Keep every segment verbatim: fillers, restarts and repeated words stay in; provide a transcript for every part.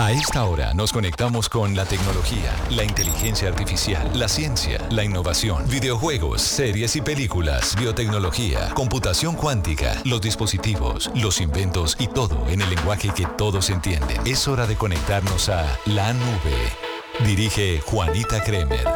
A esta hora nos conectamos con la tecnología, la inteligencia artificial, la ciencia, la innovación, videojuegos, series y películas, biotecnología, computación cuántica, los dispositivos, los inventos y todo en el lenguaje que todos entienden. Es hora de conectarnos a la nube. Dirige Juanita Kremer.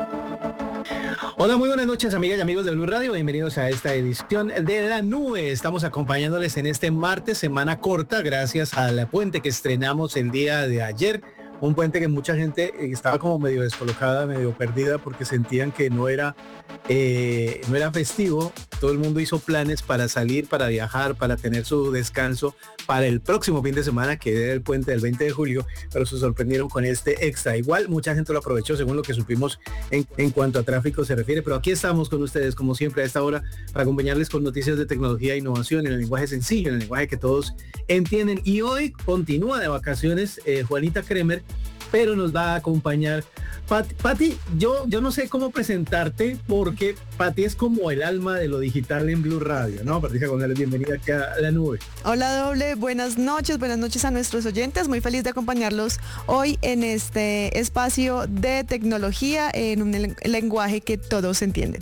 Hola, muy buenas noches, amigas y amigos de Blue Radio. Bienvenidos a esta edición de La Nube. Estamos acompañándoles en este martes, semana corta, gracias al puente que estrenamos el día de ayer. Un puente que mucha gente estaba como medio descolocada, medio perdida, porque sentían que no era, eh, no era festivo. Todo el mundo hizo planes para salir, para viajar, para tener su descanso para el próximo fin de semana, que era el puente del veinte de julio, pero se sorprendieron con este extra. Igual mucha gente lo aprovechó según lo que supimos en, en cuanto a tráfico se refiere, pero aquí estamos con ustedes como siempre a esta hora para acompañarles con noticias de tecnología e innovación en el lenguaje sencillo, en el lenguaje que todos entienden. Y hoy continúa de vacaciones eh, Juanita Kremer, pero nos va a acompañar Pati. Pati, yo, yo no sé cómo presentarte porque Pati es como el alma de lo digital en Blue Radio, ¿no? Patricia González, bienvenida aquí a La Nube. Hola Doble, buenas noches, buenas noches a nuestros oyentes. Muy feliz de acompañarlos hoy en este espacio de tecnología en un lenguaje que todos entienden.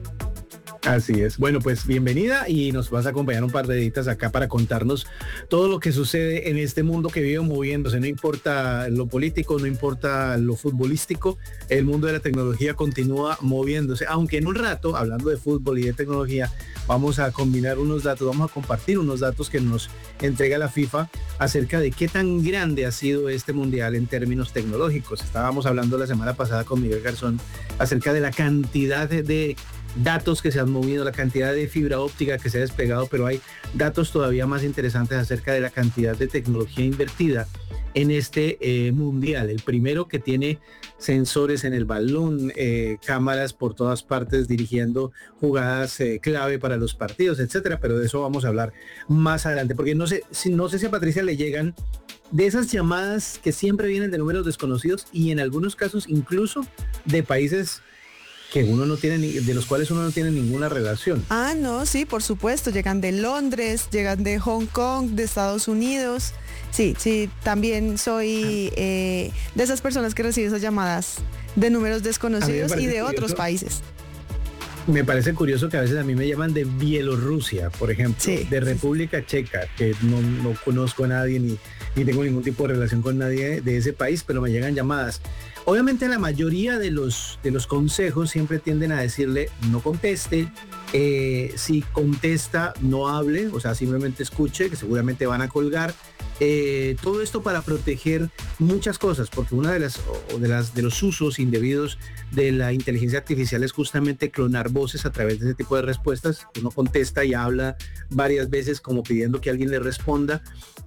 Así es. Bueno, pues bienvenida y nos vas a acompañar un par de editas acá para contarnos todo lo que sucede en este mundo que vive moviéndose. No importa lo político, no importa lo futbolístico, el mundo de la tecnología continúa moviéndose. Aunque en un rato, hablando de fútbol y de tecnología, vamos a combinar unos datos, vamos a compartir unos datos que nos entrega la FIFA acerca de qué tan grande ha sido este mundial en términos tecnológicos. Estábamos hablando la semana pasada con Miguel Garzón acerca de la cantidad de, de datos que se han movido, la cantidad de fibra óptica que se ha despegado, pero hay datos todavía más interesantes acerca de la cantidad de tecnología invertida en este eh, mundial. El primero que tiene sensores en el balón, eh, cámaras por todas partes dirigiendo jugadas eh, clave para los partidos, etcétera, pero de eso vamos a hablar más adelante, porque no sé si, no sé si a Patricia le llegan de esas llamadas que siempre vienen de números desconocidos y en algunos casos incluso de países que uno no tiene, de los cuales uno no tiene ninguna relación. Ah, no, sí, por supuesto, llegan de Londres, llegan de Hong Kong, de Estados Unidos. Sí, sí, también soy eh, de esas personas que reciben esas llamadas de números desconocidos y de curioso, otros países. Me parece curioso que a veces a mí me llaman de Bielorrusia, por ejemplo, sí, de República sí, Checa, que no, no conozco a nadie ni, ni tengo ningún tipo de relación con nadie de ese país, pero me llegan llamadas. Obviamente la mayoría de los, de los consejos siempre tienden a decirle no conteste, eh, si contesta no hable, o sea, simplemente escuche, que seguramente van a colgar. Eh, todo esto para proteger muchas cosas, porque una de las, de las de los usos indebidos de la inteligencia artificial es justamente clonar voces a través de ese tipo de respuestas. Uno contesta y habla varias veces como pidiendo que alguien le responda,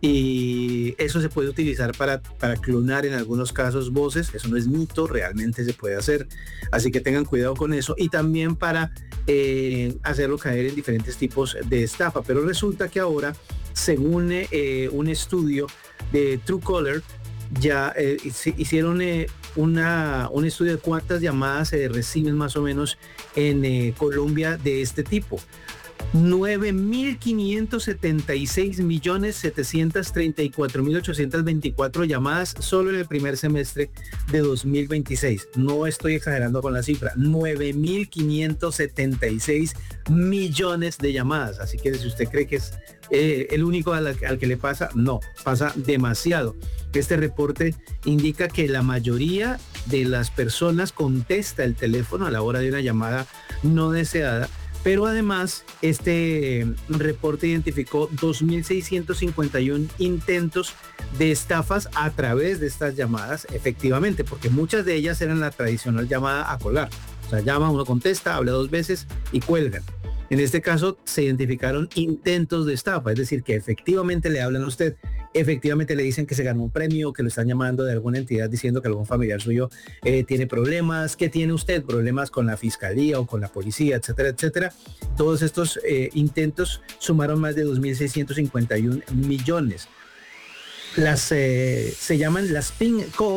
y eso se puede utilizar para, para clonar en algunos casos voces. Eso no es mito, realmente se puede hacer, así que tengan cuidado con eso, y también para eh, hacerlo caer en diferentes tipos de estafa. Pero resulta que ahora, según eh, un estudio de Truecaller, ya eh, hicieron eh, una, un estudio de cuántas llamadas se reciben más o menos en eh, Colombia de este tipo. nueve mil quinientos setenta y seis millones setecientos treinta y cuatro mil ochocientos veinticuatro llamadas solo en el primer semestre de dos mil veintiséis. No estoy exagerando con la cifra, nueve mil quinientos setenta y seis millones de llamadas. Así que si usted cree que es eh, el único al, al que le pasa, no, pasa demasiado. Este reporte indica que la mayoría de las personas contesta el teléfono a la hora de una llamada no deseada. Pero además, este reporte identificó dos mil seiscientos cincuenta y uno intentos de estafas a través de estas llamadas, efectivamente, porque muchas de ellas eran la tradicional llamada a colgar. O sea, llama, uno contesta, habla dos veces y cuelgan. En este caso se identificaron intentos de estafa, es decir, que efectivamente le hablan a usted, efectivamente le dicen que se ganó un premio, que lo están llamando de alguna entidad diciendo que algún familiar suyo eh, tiene problemas, que tiene usted problemas con la fiscalía o con la policía, etcétera, etcétera. Todos estos eh, intentos sumaron más de dos mil seiscientos cincuenta y uno millones. Las, eh, se llaman las ping calls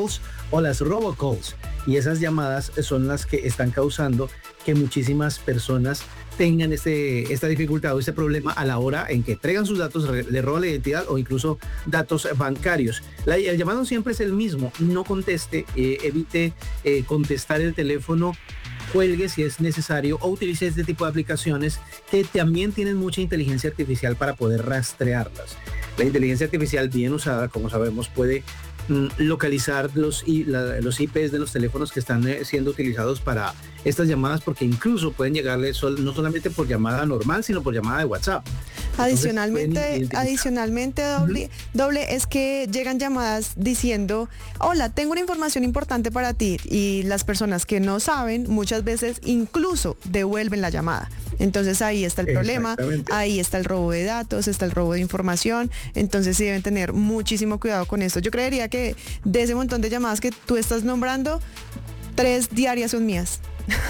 o las robocalls. Y esas llamadas son las que están causando que muchísimas personas tengan este, esta dificultad o este problema a la hora en que entregan sus datos, le roban la identidad o incluso datos bancarios. La, el llamado siempre es el mismo, no conteste, eh, evite eh, contestar el teléfono, cuelgue si es necesario o utilice este tipo de aplicaciones que también tienen mucha inteligencia artificial para poder rastrearlas. La inteligencia artificial bien usada, como sabemos, puede localizar los, la, los I Pes de los teléfonos que están eh, siendo utilizados para estas llamadas, porque incluso pueden llegarle sol, no solamente por llamada normal, sino por llamada de WhatsApp. Adicionalmente, Entonces, adicionalmente doble, uh-huh. doble es que llegan llamadas diciendo, hola, tengo una información importante para ti, y las personas que no saben muchas veces incluso devuelven la llamada. Entonces ahí está el problema, ahí está el robo de datos, está el robo de información, entonces sí deben tener muchísimo cuidado con esto. Yo creería que de ese montón de llamadas que tú estás nombrando, tres diarias son mías.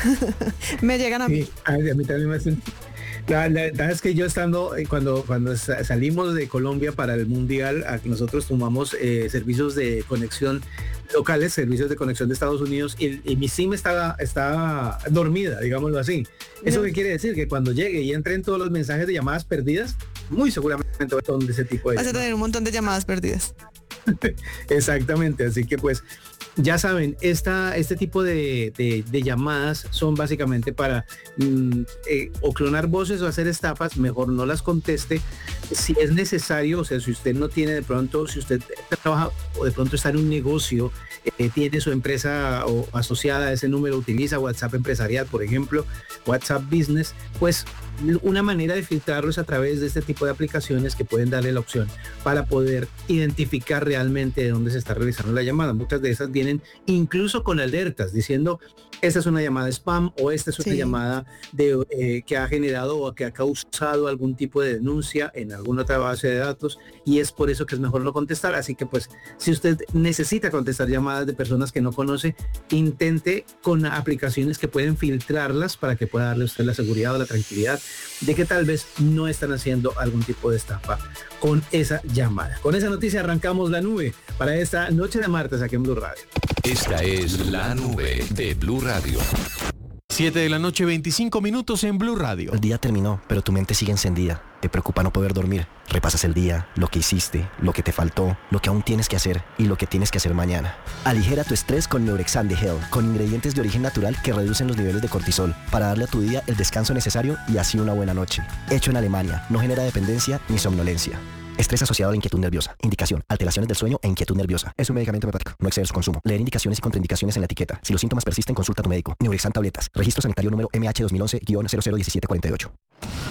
Me llegan a mí. Sí, a mí también me hacen. La, la verdad es que yo estando, cuando, cuando salimos de Colombia para el Mundial, nosotros tomamos eh, servicios de conexión locales, servicios de conexión de Estados Unidos, y, y mi SIM estaba, estaba dormida, digámoslo así. ¿Eso no. qué quiere decir? Que cuando llegue y entren todos los mensajes de llamadas perdidas, muy seguramente son de ese tipo de Vas llamadas. a tener un montón de llamadas perdidas. Exactamente, así que pues ya saben, esta, este tipo de, de, de llamadas son básicamente para mm, eh, o clonar voces o hacer estafas. Mejor no las conteste si es necesario. O sea, si usted no tiene de pronto, si usted trabaja o de pronto está en un negocio, eh, tiene su empresa o asociada a ese número, utiliza WhatsApp empresarial, por ejemplo, WhatsApp Business, pues una manera de filtrarlo es a través de este tipo de aplicaciones que pueden darle la opción para poder identificar realmente de dónde se está realizando la llamada. Muchas de esas vienen incluso con alertas diciendo, esta es una llamada spam o esta es una sí. llamada de, eh, que ha generado o que ha causado algún tipo de denuncia en alguna otra base de datos, y es por eso que es mejor no contestar. Así que pues si usted necesita contestar llamadas de personas que no conoce, intente con aplicaciones que pueden filtrarlas para que pueda darle a usted la seguridad o la tranquilidad de que tal vez no están haciendo algún tipo de estafa con esa llamada. Con esa noticia arrancamos la nube para esta noche de martes aquí en Blue Radio. Esta es la nube de Blue Radio. siete de la noche, veinticinco minutos en Blue Radio. El día terminó, pero tu mente sigue encendida. Te preocupa no poder dormir. Repasas el día, lo que hiciste, lo que te faltó, lo que aún tienes que hacer y lo que tienes que hacer mañana. Aligera tu estrés con Neurexan de Hell, con ingredientes de origen natural que reducen los niveles de cortisol para darle a tu día el descanso necesario y así una buena noche. Hecho en Alemania, no genera dependencia ni somnolencia. Estrés asociado a la inquietud nerviosa. Indicación: alteraciones del sueño e inquietud nerviosa. Es un medicamento homeopático. No exceder su consumo. Leer indicaciones y contraindicaciones en la etiqueta. Si los síntomas persisten, consulta a tu médico. Neurexan tabletas. Registro sanitario número M H dos mil once guion cero cero diecisiete cuarenta y ocho.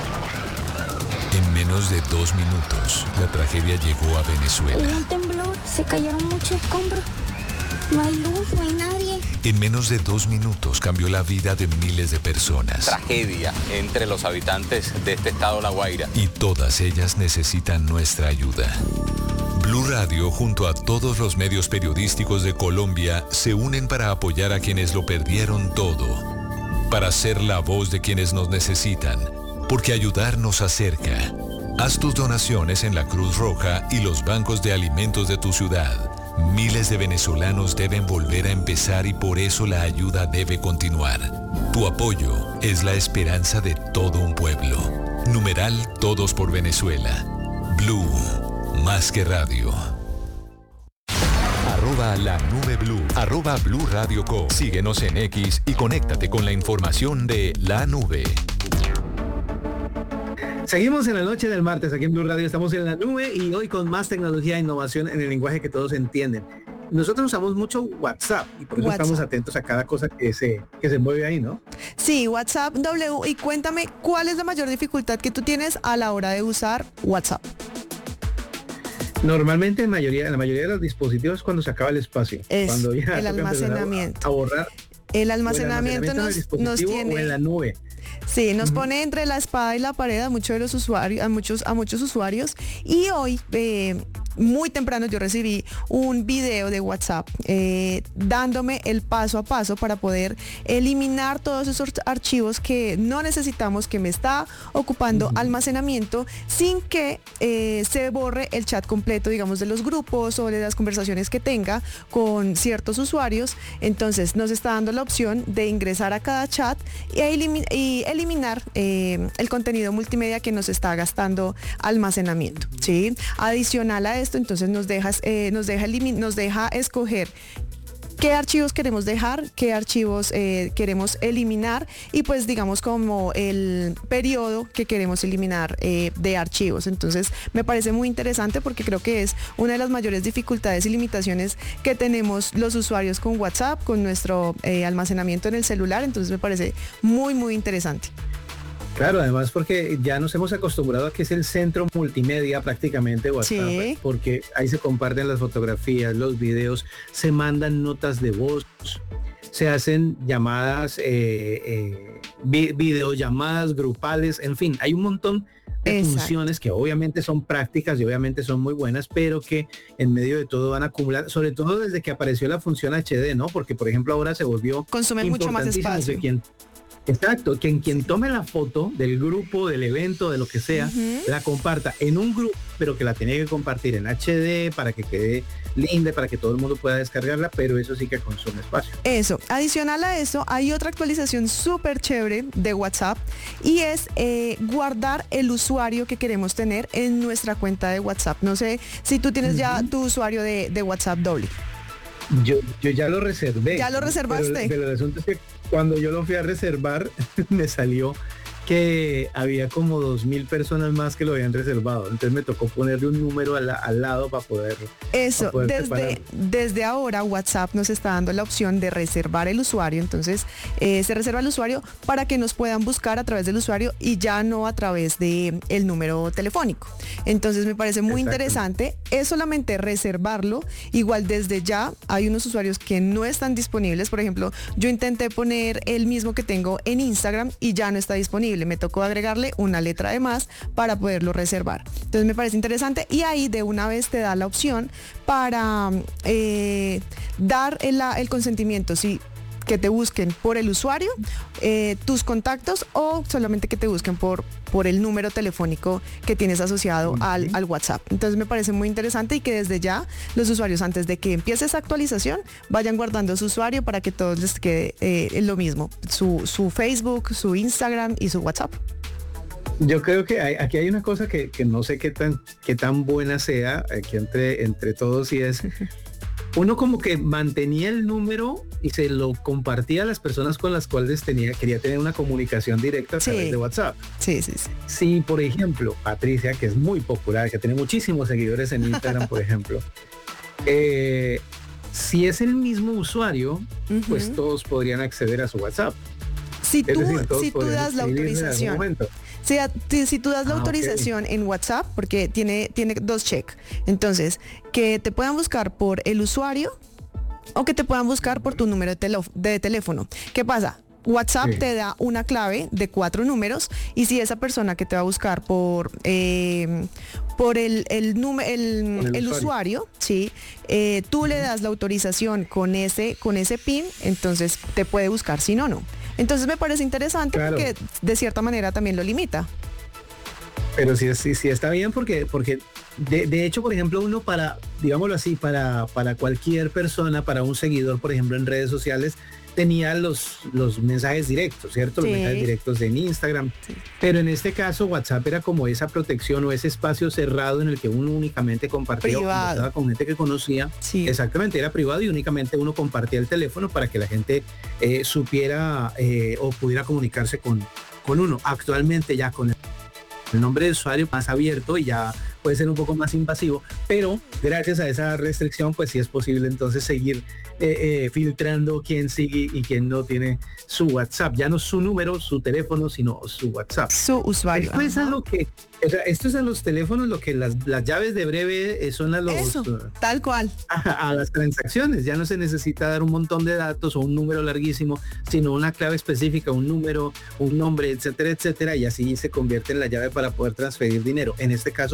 En menos de dos minutos, la tragedia llegó a Venezuela. Hubo un temblor, se cayeron muchos escombros. No hay luz, no hay nadie. En menos de dos minutos cambió la vida de miles de personas. Tragedia entre los habitantes de este estado La Guaira. Y todas ellas necesitan nuestra ayuda. Blue Radio, junto a todos los medios periodísticos de Colombia, se unen para apoyar a quienes lo perdieron todo. Para ser la voz de quienes nos necesitan. Porque ayudar nos acerca. Haz tus donaciones en la Cruz Roja y los bancos de alimentos de tu ciudad. Miles de venezolanos deben volver a empezar y por eso la ayuda debe continuar. Tu apoyo es la esperanza de todo un pueblo. Numeral Todos por Venezuela. Blue, más que radio. Arroba la nube Blue. Arroba Blue Radio Co. Síguenos en X y conéctate con la información de la nube. Seguimos en la noche del martes aquí en Blue Radio, estamos en la nube y hoy con más tecnología e innovación en el lenguaje que todos entienden. Nosotros usamos mucho WhatsApp y por eso WhatsApp. Estamos atentos a cada cosa que se, que se mueve ahí, ¿no? Sí, WhatsApp W. Y cuéntame, ¿cuál es la mayor dificultad que tú tienes a la hora de usar WhatsApp? Normalmente en, mayoría, en la mayoría de los dispositivos cuando se acaba el espacio. Es cuando ya el almacenamiento. A, a borrar. El almacenamiento, el almacenamiento nos, nos tiene... O en la nube. Sí, nos uh-huh. pone entre la espada y la pared a muchos de los usuarios, a muchos, a muchos usuarios. Y hoy eh, muy temprano yo recibí un video de WhatsApp eh, dándome el paso a paso para poder eliminar todos esos archivos que no necesitamos, que me está ocupando uh-huh. almacenamiento, sin que eh, se borre el chat completo, digamos, de los grupos o de las conversaciones que tenga con ciertos usuarios. Entonces nos está dando la opción de ingresar a cada chat y, elimin- y eliminar eh, el contenido multimedia que nos está gastando almacenamiento, ¿sí? Adicional a esto, entonces nos deja, eh, nos deja, elimin- nos deja escoger qué archivos queremos dejar, qué archivos eh, queremos eliminar y pues digamos como el periodo que queremos eliminar eh, de archivos. Entonces me parece muy interesante porque creo que es una de las mayores dificultades y limitaciones que tenemos los usuarios con WhatsApp, con nuestro eh, almacenamiento en el celular. Entonces me parece muy, muy interesante. Claro, además porque ya nos hemos acostumbrado a que es el centro multimedia prácticamente WhatsApp, sí. Porque ahí se comparten las fotografías, los videos, se mandan notas de voz, se hacen llamadas, eh, eh, vi- videollamadas grupales, en fin, hay un montón de Exacto. funciones que obviamente son prácticas y obviamente son muy buenas, pero que en medio de todo van a acumular, sobre todo desde que apareció la función H D, ¿no? Porque por ejemplo ahora se volvió consume mucho más espacio. Quien, Exacto, quien quien tome la foto del grupo, del evento, de lo que sea, uh-huh. la comparta en un grupo, pero que la tiene que compartir en H D para que quede linda, para que todo el mundo pueda descargarla, pero eso sí que consume espacio. Eso, adicional a eso, hay otra actualización súper chévere de WhatsApp y es eh, guardar el usuario que queremos tener en nuestra cuenta de WhatsApp. No sé si tú tienes uh-huh. ya tu usuario de, de WhatsApp doble. Yo, yo ya lo reservé. ¿Ya lo reservaste? Pero, pero el asunto es que cuando yo lo fui a reservar, me salió que había como dos mil personas más que lo habían reservado. Entonces me tocó ponerle un número al, al lado para poder. Eso, para poder desde, desde ahora WhatsApp nos está dando la opción de reservar el usuario. Entonces eh, se reserva el usuario para que nos puedan buscar a través del usuario y ya no a través de el número telefónico. Entonces me parece muy interesante. Es solamente reservarlo. Igual desde ya hay unos usuarios que no están disponibles. Por ejemplo, yo intenté poner el mismo que tengo en Instagram y ya no está disponible. Me tocó agregarle una letra de más para poderlo reservar. Entonces me parece interesante y ahí de una vez te da la opción para eh, dar el, el consentimiento, sí, que te busquen por el usuario, eh, tus contactos o solamente que te busquen por, por el número telefónico que tienes asociado uh-huh. al, al WhatsApp. Entonces me parece muy interesante y que desde ya los usuarios, antes de que empiece esa actualización, vayan guardando su usuario para que todos les quede eh, lo mismo, su, su Facebook, su Instagram y su WhatsApp. Yo creo que hay, aquí hay una cosa que, que no sé qué tan, qué tan buena sea aquí entre, entre todos y es... Uno como que mantenía el número y se lo compartía a las personas con las cuales tenía, quería tener una comunicación directa a través sí. de WhatsApp. Sí, sí, sí. Si, por ejemplo, Patricia, que es muy popular, que tiene muchísimos seguidores en Instagram, por ejemplo, eh, si es el mismo usuario, uh-huh. pues todos podrían acceder a su WhatsApp. Si tú, decir, si tú das la autorización. Si, si tú das la ah, autorización okay. en WhatsApp, porque tiene, tiene dos check. Entonces, que te puedan buscar por el usuario o que te puedan buscar por tu número de, telo, de teléfono. ¿Qué pasa? WhatsApp sí. te da una clave de cuatro números y si esa persona que te va a buscar por eh, por el el, número, el, el, el usuario, usuario sí, eh, tú uh-huh. le das la autorización con ese con ese pin, entonces te puede buscar, si no, no. Entonces me parece interesante claro. porque de cierta manera también lo limita. Pero sí, sí, sí está bien porque, porque de, de hecho, por ejemplo, uno para, digámoslo así, para, para cualquier persona, para un seguidor, por ejemplo, en redes sociales, tenía los, los mensajes directos, ¿cierto? Sí. Los mensajes directos en Instagram. Sí. Pero en este caso, WhatsApp era como esa protección o ese espacio cerrado en el que uno únicamente compartía o conversaba con gente que conocía. Sí. Exactamente, era privado y únicamente uno compartía el teléfono para que la gente eh, supiera eh, o pudiera comunicarse con, con uno. Actualmente ya con el el nombre de usuario más abierto y ya puede ser un poco más invasivo, pero gracias a esa restricción pues sí es posible entonces seguir eh, eh, filtrando quién sigue y quién no tiene su WhatsApp, ya no su número, su teléfono, sino su WhatsApp. Su usuario. Esto es a lo que, o sea, esto es a los teléfonos lo que las, las llaves de breve eh, son a los... Eso, uh, tal cual. A, a las transacciones, ya no se necesita dar un montón de datos o un número larguísimo, sino una clave específica, un número, un nombre, etcétera, etcétera, y así se convierte en la llave para poder transferir dinero. En este caso,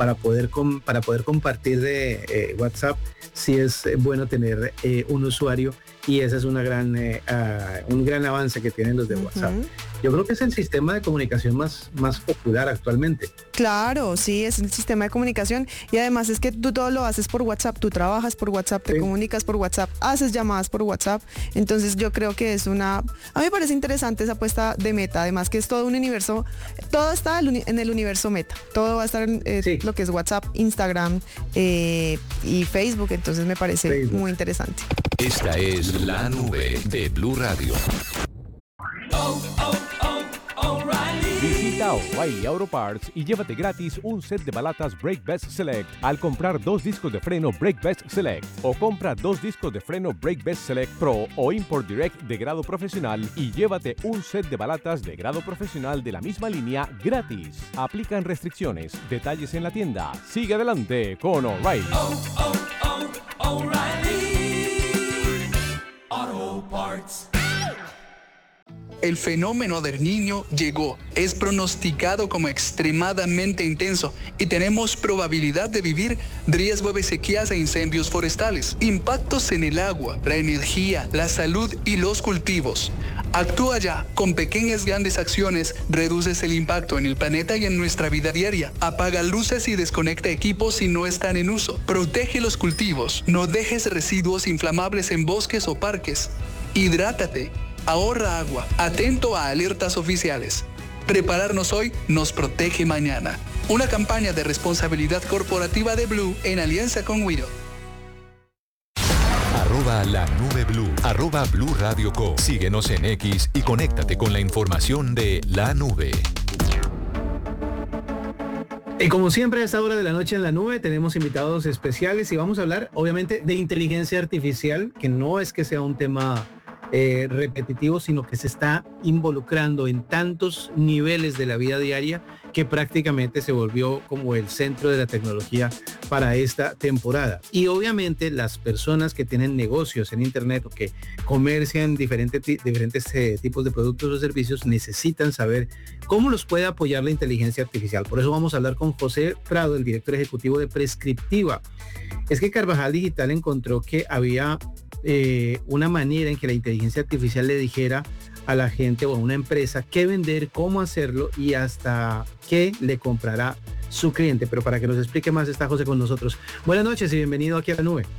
para poder, com, para poder compartir de eh, WhatsApp, sí es bueno tener eh, un usuario, y ese es una gran, eh, uh, un gran avance que tienen los de uh-huh. WhatsApp. Yo creo que es el sistema de comunicación más, más popular actualmente. Claro, sí, es el sistema de comunicación, y además es que tú todo lo haces por WhatsApp, tú trabajas por WhatsApp, te sí. comunicas por WhatsApp, haces llamadas por WhatsApp, entonces yo creo que es una... A mí me parece interesante esa apuesta de Meta, además que es todo un universo, todo está en el universo Meta, todo va a estar en eh, sí. lo que es WhatsApp, Instagram eh, y Facebook, entonces me parece Facebook. Muy interesante. Esta es La Nube de Blue Radio. Oh, oh, oh, O'Reilly. Visita O'Reilly Auto Parts y llévate gratis un set de balatas Brake Best Select al comprar dos discos de freno Brake Best Select, o compra dos discos de freno Brake Best Select Pro o Import Direct de grado profesional y llévate un set de balatas de grado profesional de la misma línea gratis. Aplican restricciones. Detalles en la tienda. Sigue adelante con O'Reilly. Oh, oh, oh, O'Reilly Auto Parts. El fenómeno del Niño llegó, es pronosticado como extremadamente intenso y tenemos probabilidad de vivir riesgo de sequías e incendios forestales, impactos en el agua, la energía, la salud y los cultivos. Actúa ya, con pequeñas grandes acciones reduces el impacto en el planeta y en nuestra vida diaria. Apaga luces y desconecta equipos si no están en uso. Protege los cultivos, no dejes residuos inflamables en bosques o parques. Hidrátate. Ahorra agua, atento a alertas oficiales. Prepararnos hoy nos protege mañana. Una campaña de responsabilidad corporativa de Blue en alianza con Wido. Arroba la nube Blue, arroba Blue Radio Co. Síguenos en X y conéctate con la información de La Nube. Y como siempre a esta hora de la noche en La Nube tenemos invitados especiales y vamos a hablar obviamente de inteligencia artificial, que no es que sea un tema Eh, repetitivo, sino que se está involucrando en tantos niveles de la vida diaria que prácticamente se volvió como el centro de la tecnología para esta temporada. Y obviamente las personas que tienen negocios en internet o que comercian diferentes, diferentes eh, tipos de productos o servicios necesitan saber cómo los puede apoyar la inteligencia artificial. Por eso vamos a hablar con José Prado, el director ejecutivo de Prescriptiva. Es que Carvajal Digital encontró que había Eh, una manera en que la inteligencia artificial le dijera a la gente o a una empresa qué vender, cómo hacerlo y hasta qué le comprará su cliente. Pero para que nos explique más está José con nosotros. Buenas noches y bienvenido aquí a La Nube.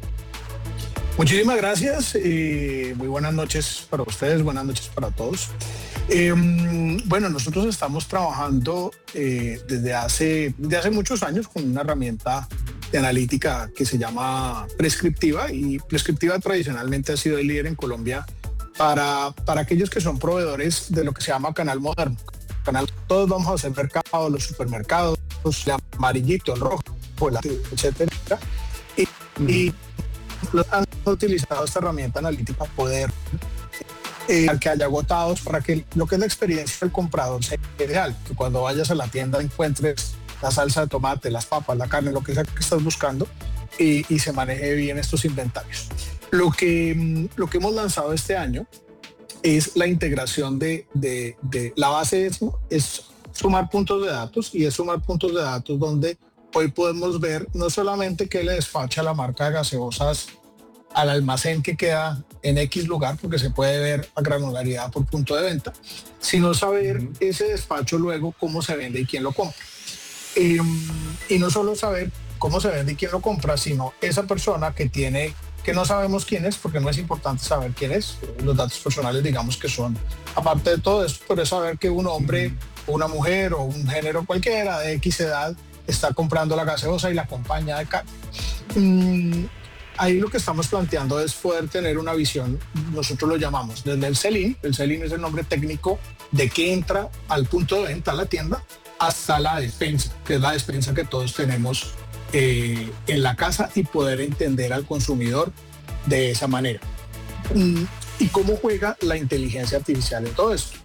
Muchísimas gracias y muy buenas noches para ustedes, buenas noches para todos. Eh, bueno, nosotros estamos trabajando eh, desde, hace, desde hace muchos años con una herramienta de analítica que se llama Prescriptiva, y Prescriptiva tradicionalmente ha sido el líder en Colombia para, para aquellos que son proveedores de lo que se llama canal moderno. Canal, todos vamos a hacer mercado, los supermercados, el amarillito, el rojo, etcétera. Y, uh-huh. y han utilizado esta herramienta analítica para poder eh, que haya agotados, para que lo que es la experiencia del comprador sea real, que cuando vayas a la tienda encuentres la salsa de tomate, las papas, la carne, lo que sea que estás buscando, y, y se maneje bien estos inventarios. Lo que, lo que hemos lanzado este año es la integración de, de, de la base es, es sumar puntos de datos, y es sumar puntos de datos donde hoy podemos ver no solamente qué le despacha la marca de gaseosas al almacén que queda en X lugar, porque se puede ver a granularidad por punto de venta, sino saber uh-huh. ese despacho luego cómo se vende y quién lo compra. Eh, y no solo saber cómo se vende y quién lo compra, sino esa persona que tiene, que no sabemos quién es, porque no es importante saber quién es, los datos personales digamos que son, aparte de todo eso, pero es saber que un hombre, o una mujer o un género cualquiera de X edad está comprando la gaseosa y la acompaña de carne. Mm, ahí lo que estamos planteando es poder tener una visión, nosotros lo llamamos desde el sell-in, el sell-in es el nombre técnico de que entra al punto de venta a la tienda, hasta la despensa, que es la despensa que todos tenemos eh, en la casa, y poder entender al consumidor de esa manera. Mm, ¿y cómo juega la inteligencia artificial en todo esto?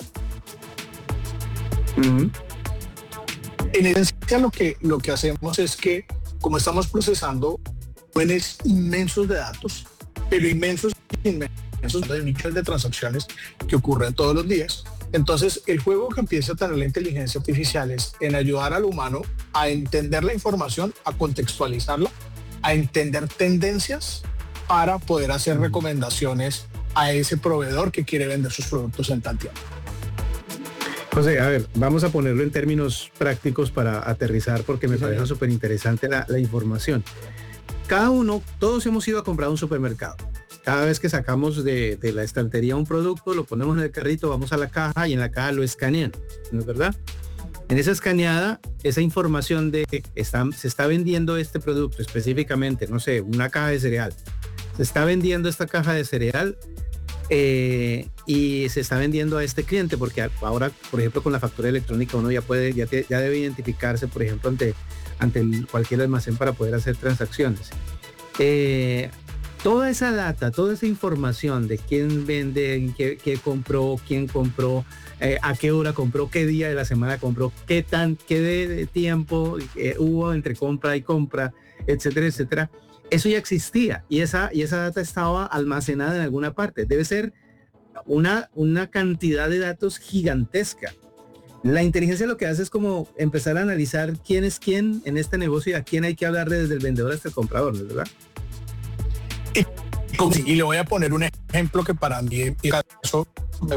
Mm. En esencia lo que, lo que hacemos es que, como estamos procesando volúmenes inmensos de datos, pero inmensos, inmensos de millones de transacciones que ocurren todos los días, Entonces, el juego que empieza a tener la inteligencia artificial es en ayudar al humano a entender la información, a contextualizarla, a entender tendencias para poder hacer recomendaciones a ese proveedor que quiere vender sus productos en tal tiempo. José, a ver, vamos a ponerlo en términos prácticos para aterrizar porque me sí, parece súper interesante la, la información. Cada uno, todos hemos ido a comprar a un supermercado. Cada vez que sacamos de, de la estantería un producto, lo ponemos en el carrito, vamos a la caja y en la caja lo escanean, ¿no es verdad? En esa escaneada, esa información de que está, se está vendiendo este producto específicamente, no sé, una caja de cereal. Se está vendiendo esta caja de cereal eh, y se está vendiendo a este cliente porque ahora, por ejemplo, con la factura electrónica uno ya puede, ya, te, ya debe identificarse, por ejemplo, ante, ante el, cualquier almacén para poder hacer transacciones. Eh, Toda esa data, toda esa información de quién vende, qué, qué compró, quién compró, eh, a qué hora compró, qué día de la semana compró, qué tan, qué de, de tiempo eh, hubo entre compra y compra, etcétera, etcétera. Eso ya existía y esa, y esa data estaba almacenada en alguna parte. Debe ser una, una cantidad de datos gigantesca. La inteligencia lo que hace es como empezar a analizar quién es quién en este negocio y a quién hay que hablarle desde el vendedor hasta el comprador, ¿no es verdad? Y le voy a poner un ejemplo que para mí en caso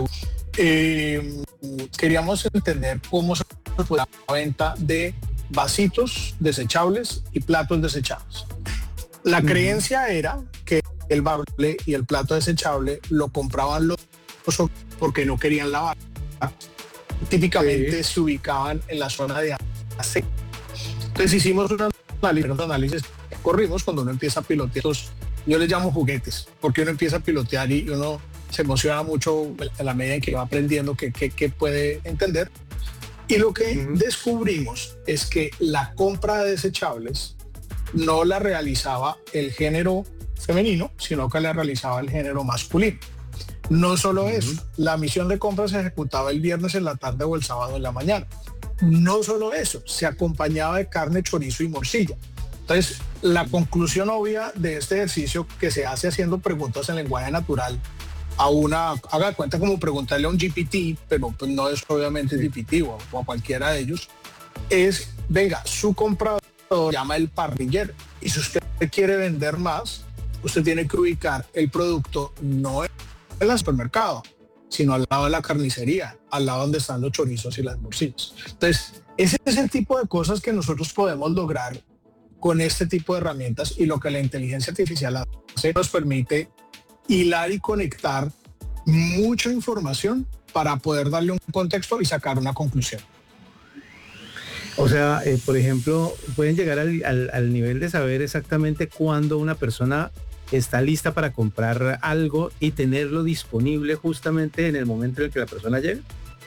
eh, queríamos entender cómo se puede la venta de vasitos desechables y platos desechables. La uh-huh. creencia era que el bable y el plato desechable lo compraban los porque no querían lavar. Típicamente sí. se ubicaban en la zona de aceite. Entonces hicimos un análisis, un análisis corrimos cuando uno empieza a pilotear estos, yo les llamo juguetes, porque uno empieza a pilotear y uno se emociona mucho a la medida en que va aprendiendo que, que, que puede entender. Y lo que uh-huh. descubrimos es que la compra de desechables no la realizaba el género femenino, sino que la realizaba el género masculino. No solo uh-huh. eso, la misión de compra se ejecutaba el viernes en la tarde o el sábado en la mañana. No solo eso, se acompañaba de carne, chorizo y morcilla. Entonces, la conclusión obvia de este ejercicio que se hace haciendo preguntas en lenguaje natural a una, haga cuenta como preguntarle a un G P T, pero pues no es obviamente sí. G P T o, o a cualquiera de ellos, es, venga, su comprador llama el parrillero y si usted quiere vender más, usted tiene que ubicar el producto no en el supermercado, sino al lado de la carnicería, al lado donde están los chorizos y las morcillas. Entonces, ese es el tipo de cosas que nosotros podemos lograr con este tipo de herramientas y lo que la inteligencia artificial hace nos permite hilar y conectar mucha información para poder darle un contexto y sacar una conclusión. O sea, eh, por ejemplo, pueden llegar al, al, al nivel de saber exactamente cuándo una persona está lista para comprar algo y tenerlo disponible justamente en el momento en el que la persona llega.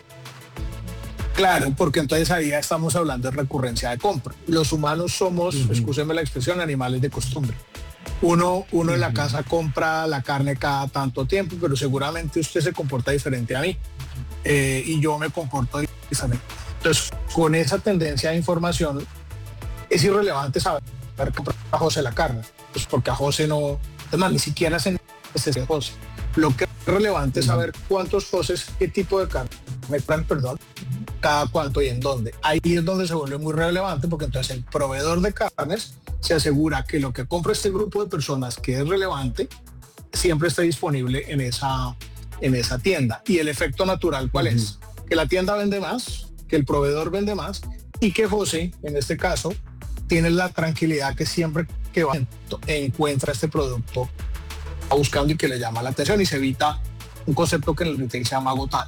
Claro, porque entonces ahí ya estamos hablando de recurrencia de compra. Los humanos somos, uh-huh. excúsenme la expresión, animales de costumbre. Uno, uno uh-huh. en la casa compra la carne cada tanto tiempo, pero seguramente usted se comporta diferente a mí eh, y yo me comporto diferente. Entonces, con esa tendencia de información, es irrelevante saber comprar a José la carne, pues porque a José no, es más, ni siquiera se necesita José. Lo que es relevante es saber cuántos Josés, qué tipo de carne, me plan, perdón, cada cuánto y en dónde. Ahí es donde se vuelve muy relevante porque entonces el proveedor de carnes se asegura que lo que compra este grupo de personas que es relevante siempre esté disponible en esa, en esa tienda. Y el efecto natural, ¿cuál uh-huh. es? Que la tienda vende más, que el proveedor vende más y que José, en este caso, tiene la tranquilidad que siempre que va encuentra este producto buscando y que le llama la atención y se evita un concepto que en el retail se llama agotar.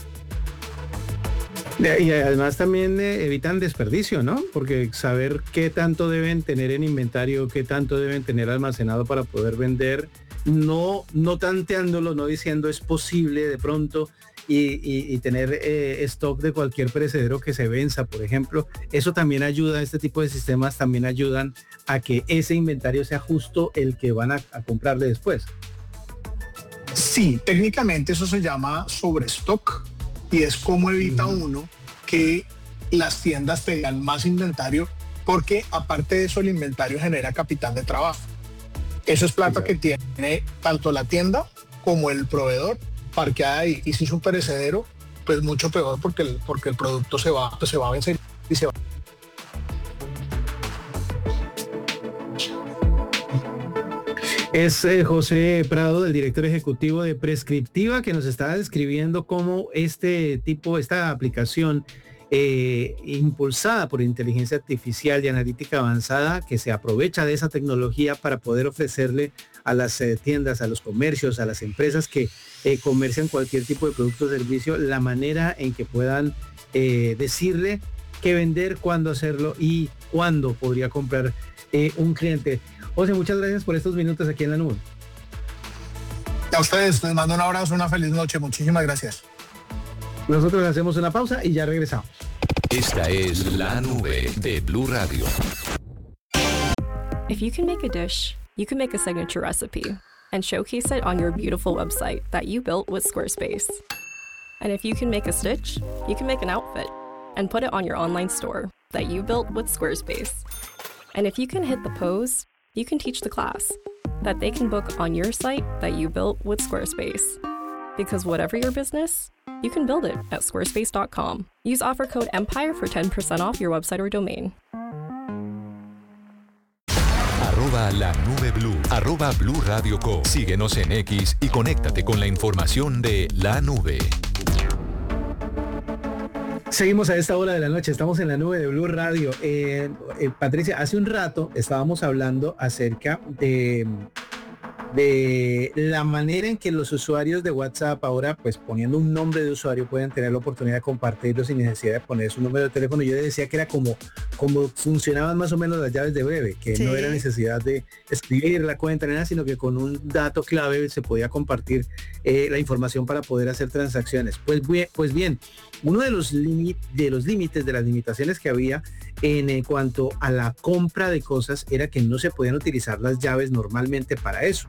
Y además también eh, evitan desperdicio, ¿no? Porque saber qué tanto deben tener en inventario, qué tanto deben tener almacenado para poder vender, no, no tanteándolo, no diciendo es posible de pronto y, y, y tener eh, stock de cualquier perecedero que se venza, por ejemplo. Eso también ayuda, este tipo de sistemas también ayudan a que ese inventario sea justo el que van a, a comprarle después. Sí, técnicamente eso se llama sobrestock. Y es como evita uno que las tiendas tengan más inventario, porque aparte de eso el inventario genera capital de trabajo. Eso es plata que tiene tanto la tienda como el proveedor parqueada ahí. Y si es un perecedero, pues mucho peor porque el, porque el producto se va, pues se va a vencer y se va. Es eh, José Prado, el director ejecutivo de Prescriptiva, que nos está describiendo cómo este tipo, esta aplicación eh, impulsada por inteligencia artificial y analítica avanzada, que se aprovecha de esa tecnología para poder ofrecerle a las eh, tiendas, a los comercios, a las empresas que eh, comercian cualquier tipo de producto o servicio, la manera en que puedan eh, decirle qué vender, cuándo hacerlo y cuándo podría comprar eh, un cliente. José, muchas gracias por estos minutos aquí en la nube. A ustedes les mando un abrazo, una feliz noche. Muchísimas gracias. Nosotros hacemos una pausa y ya regresamos. Esta es La Nube de Blue Radio. If you can make a dish, you can make a signature recipe and showcase it on your beautiful website that you built with Squarespace. And if you can make a stitch, you can make an outfit and put it on your online store that you built with Squarespace. And if you can hit the pose, you can teach the class that they can book on your site that you built with Squarespace. Because whatever your business, you can build it at squarespace dot com. Use offer code EMPIRE for ten percent off your website or domain. Arroba La Nube Blue, arroba Blue Radio Co. Síguenos en X y conéctate con la información de La Nube. Seguimos a esta hora de la noche, estamos en la nube de Blue Radio. Eh, eh, Patricia, hace un rato estábamos hablando acerca de, de la manera en que los usuarios de WhatsApp ahora, pues poniendo un nombre de usuario, pueden tener la oportunidad de compartirlo sin necesidad de poner su número de teléfono. Yo decía que era como, como funcionaban más o menos las llaves de Breve, que sí. No era necesidad de escribir la cuenta ni nada, sino que con un dato clave se podía compartir eh, la información para poder hacer transacciones. Pues bien, pues bien uno de los, de los límites, de las limitaciones que había en, en cuanto a la compra de cosas era que no se podían utilizar las llaves normalmente para eso.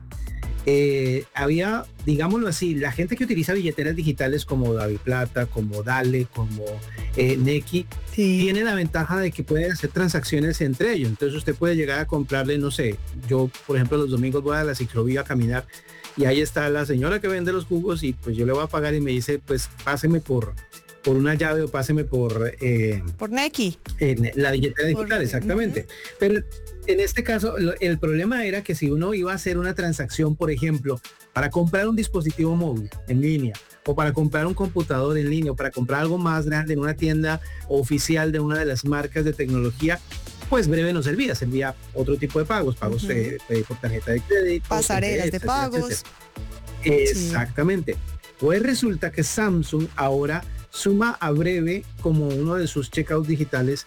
Eh, había, digámoslo así, la gente que utiliza billeteras digitales como DaviPlata, como Dale, como eh, Nequi, sí. Tiene la ventaja de que pueden hacer transacciones entre ellos. Entonces usted puede llegar a comprarle, no sé, yo por ejemplo los domingos voy a la ciclovía a caminar y ahí está la señora que vende los jugos y pues yo le voy a pagar y me dice, pues páseme por... por una llave o páseme por... Eh, por Nequi. En la billetera digital, por, exactamente. Uh-huh. Pero en este caso, el problema era que si uno iba a hacer una transacción, por ejemplo, para comprar un dispositivo móvil en línea, o para comprar un computador en línea, o para comprar algo más grande en una tienda oficial de una de las marcas de tecnología, pues Breve no servía, servía otro tipo de pagos, pagos uh-huh. eh, eh, por tarjeta de crédito. Pasarelas de pagos. Exactamente. Sí. Pues resulta que Samsung ahora suma a Breve como uno de sus checkouts digitales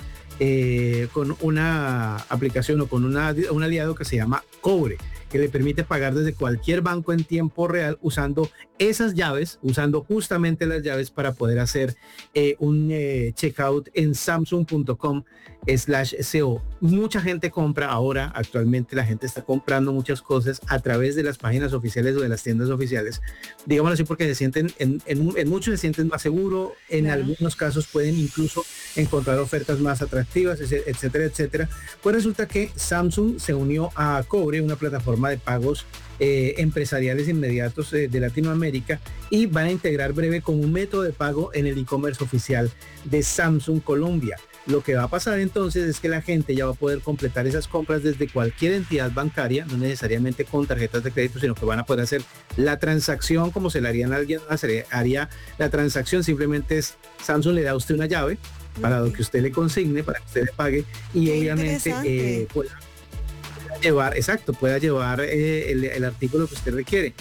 eh, con una aplicación o con una, un aliado que se llama Cobre, que le permite pagar desde cualquier banco en tiempo real usando esas llaves, usando justamente las llaves para poder hacer eh, un eh, checkout en samsung punto com slash co. Mucha gente compra ahora, actualmente la gente está comprando muchas cosas a través de las páginas oficiales o de las tiendas oficiales, digámoslo así, porque se sienten, en, en, en muchos se sienten más seguros, en claro. Algunos casos pueden incluso encontrar ofertas más atractivas, etcétera, etcétera. Pues resulta que Samsung se unió a Cobre, una plataforma de pagos eh, empresariales inmediatos eh, de Latinoamérica, y van a integrar Breve como un método de pago en el e-commerce oficial de Samsung Colombia. Lo que va a pasar entonces es que la gente ya va a poder completar esas compras desde cualquier entidad bancaria, no necesariamente con tarjetas de crédito, sino que van a poder hacer la transacción como se la harían a alguien, se haría la transacción, simplemente es Samsung le da a usted una llave para lo que usted le consigne, para que usted le pague y Qué obviamente eh, pueda llevar, exacto, pueda llevar eh, el, el artículo que usted requiere.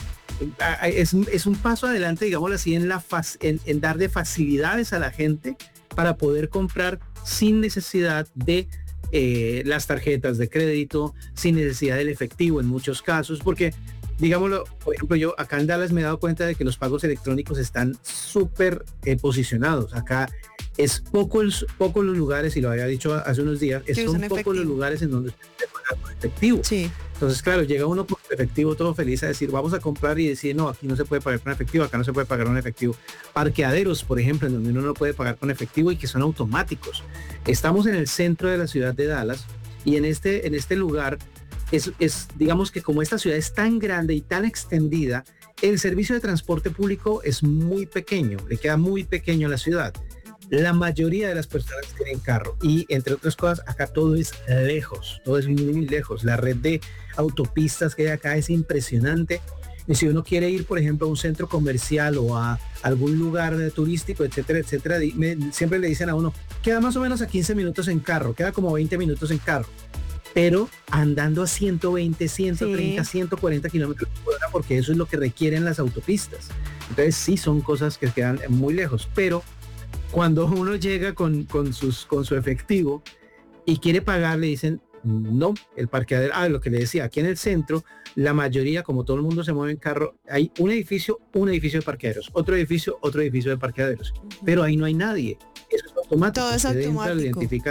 Es, es un paso adelante, digámoslo así, en, la en, en dar de facilidades a la gente para poder comprar sin necesidad de eh, las tarjetas de crédito, sin necesidad del efectivo en muchos casos, porque digámoslo, por ejemplo, yo acá en Dallas me he dado cuenta de que los pagos electrónicos están súper eh, posicionados. Acá es poco, el, poco los lugares, y lo había dicho hace unos días, es, son pocos los lugares en donde usted puede pagar con efectivo. Sí. Entonces, claro, llega uno con efectivo todo feliz a decir, vamos a comprar y decir, no, aquí no se puede pagar con efectivo, acá no se puede pagar con efectivo. Parqueaderos, por ejemplo, en donde uno no puede pagar con efectivo y que son automáticos. Estamos en el centro de la ciudad de Dallas y en este, en este lugar es, es, digamos que como esta ciudad es tan grande y tan extendida, el servicio de transporte público es muy pequeño, le queda muy pequeño a la ciudad. La mayoría de las personas tienen carro y, entre otras cosas, acá todo es lejos, todo es muy, muy lejos. La red de autopistas que hay acá es impresionante. Y si uno quiere ir, por ejemplo, a un centro comercial o a algún lugar turístico, etcétera, etcétera, me, siempre le dicen a uno, queda más o menos a quince minutos en carro, queda como veinte minutos en carro, pero andando a ciento veinte, ciento treinta, sí. ciento cuarenta kilómetros por hora, porque eso es lo que requieren las autopistas. Entonces sí son cosas que quedan muy lejos, pero cuando uno llega con, con, sus, con su efectivo y quiere pagar, le dicen, no, el parqueadero, ah, lo que le decía, aquí en el centro, la mayoría, como todo el mundo se mueve en carro, hay un edificio, un edificio de parqueaderos, otro edificio, otro edificio de parqueaderos, uh-huh. pero ahí no hay nadie, eso es automático. Todo es automático. Entra, identificar,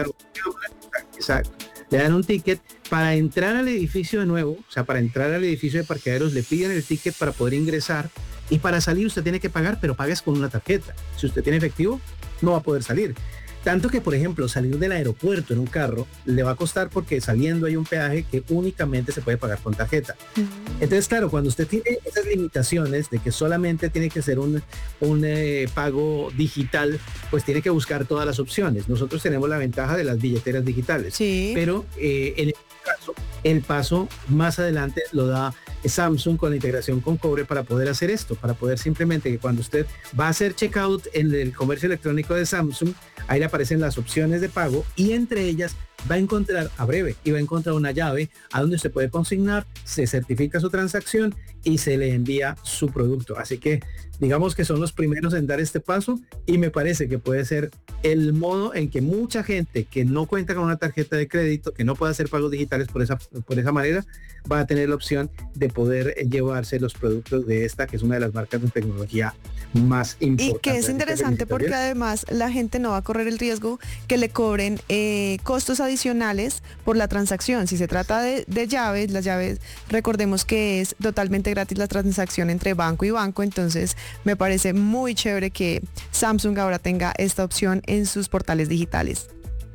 exacto, le dan un ticket para entrar al edificio de nuevo, o sea, para entrar al edificio de parqueaderos le piden el ticket para poder ingresar, y para salir usted tiene que pagar, pero pagas con una tarjeta. Si usted tiene efectivo, no va a poder salir. Tanto que, por ejemplo, salir del aeropuerto en un carro le va a costar porque saliendo hay un peaje que únicamente se puede pagar con tarjeta. Entonces, claro, cuando usted tiene esas limitaciones de que solamente tiene que ser un, un eh, pago digital, pues tiene que buscar todas las opciones. Nosotros tenemos la ventaja de las billeteras digitales, sí. pero eh, en este caso, el paso más adelante lo da Samsung con la integración con Cobre para poder hacer esto, para poder simplemente que cuando usted va a hacer checkout en el comercio electrónico de Samsung, ahí le aparecen las opciones de pago y entre ellas va a encontrar a breve y va a encontrar una llave a donde usted puede consignar, se certifica su transacción y se le envía su producto. Así que digamos que son los primeros en dar este paso y me parece que puede ser el modo en que mucha gente que no cuenta con una tarjeta de crédito, que no puede hacer pagos digitales por esa, por esa manera, va a tener la opción de poder llevarse los productos de esta, que es una de las marcas de tecnología más importantes. Y que es interesante porque además la gente no va a correr el riesgo que le cobren eh, costos adicionales por la transacción. Si se trata de, de llaves, las llaves, recordemos que es totalmente gratis la transacción entre banco y banco, entonces me parece muy chévere que Samsung ahora tenga esta opción en sus portales digitales.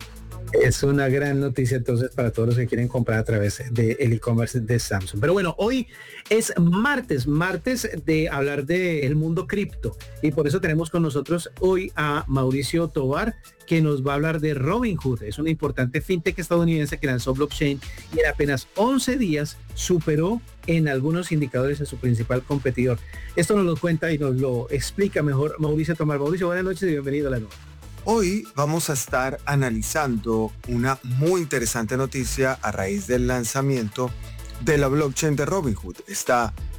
Es una gran noticia entonces para todos los que quieren comprar a través del e-commerce de Samsung. Pero bueno, hoy es martes, martes de hablar del mundo cripto. Y por eso tenemos con nosotros hoy a Mauricio Tovar, que nos va a hablar de Robinhood. Es una importante fintech estadounidense que lanzó blockchain y en apenas once días superó en algunos indicadores a su principal competidor. Esto nos lo cuenta y nos lo explica mejor Mauricio Tovar. Mauricio, buenas noches y bienvenido a la nueva. Hoy vamos a estar analizando una muy interesante noticia a raíz del lanzamiento de la blockchain de Robinhood, esta